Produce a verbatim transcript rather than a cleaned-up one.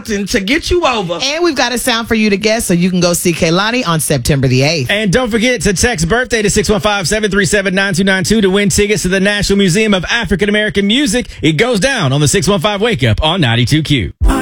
Compton to get you over. And we've got a sound for you to guess so you can go see Kehlani on September the eighth. And don't forget to text birthday to six one five, seven three seven, nine two nine two to win tickets to the National Museum of African American Music. It goes down on the six one five Wake Up on ninety-two Q.